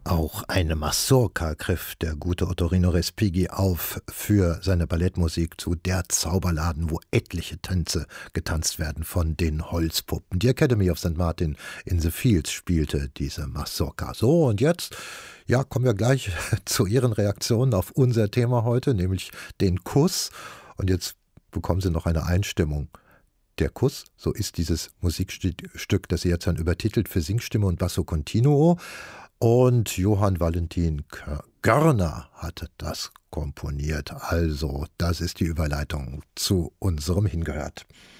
Auch eine Mazurka griff der gute Ottorino Respighi auf für seine Ballettmusik zu Der Zauberladen, wo etliche Tänze getanzt werden von den Holzpuppen. Die Academy of St. Martin in the Fields spielte diese Mazurka. So, und jetzt, ja, kommen wir gleich zu Ihren Reaktionen auf unser Thema heute, nämlich den Kuss. Und jetzt bekommen Sie noch eine Einstimmung. Der Kuss, so ist dieses Musikstück, das Sie jetzt dann übertitelt für Singstimme und Basso Continuo. Und Johann Valentin Görner hatte das komponiert. Also, das ist die Überleitung zu unserem Hingehört.